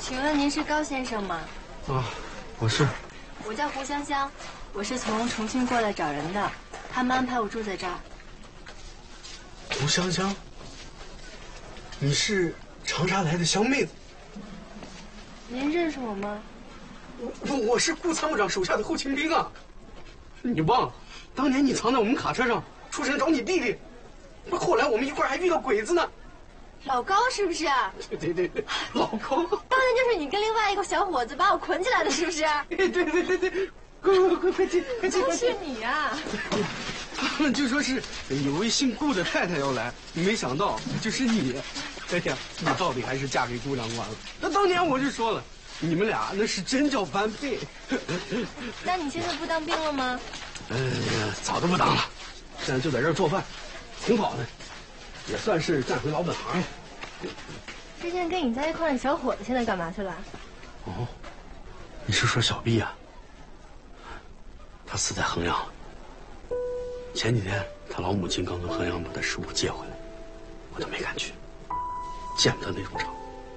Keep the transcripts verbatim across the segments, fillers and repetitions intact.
请问您是高先生吗？ 啊，我是。 我叫胡香香，我是从重庆过来找人的，他们安排我住在这儿。 胡香香，你是长沙来的香妹子？ 您认识我吗？ 我我是顾参谋长手下的后勤兵啊！你忘了，当年你藏在我们卡车上，出城找你弟弟，后来我们一块还遇到鬼子呢。 老高是不是？ 对对对对，老高。 当年就是你跟另外一个小伙子把我捆起来的，是不是？ 对对对对对，快快快快进快进！ 都是你啊！ 他们就说是有位姓顾的太太要来，没想到就是你。哎呀，你到底还是嫁给顾长官了。那当年我就说了，你们俩那是真叫般配。 那你现在不当兵了吗？ 呃，早都不当了，现在就在这儿做饭，挺好的，也算是干回老本行了。 之前跟你在一块的小伙子现在干嘛去了？ 哦，你是说小毕啊？他死在衡阳了。前几天他老母亲刚从衡阳把他尸骨接回来，我都没敢去，见不得那种场。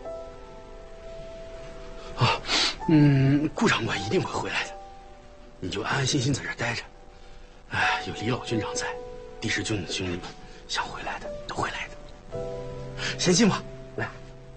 啊，嗯，顾长官一定会回来的，你就安安心心在这儿待着。哎，有李老军长在，第十军的兄弟们想回来的都会来的，先进吧。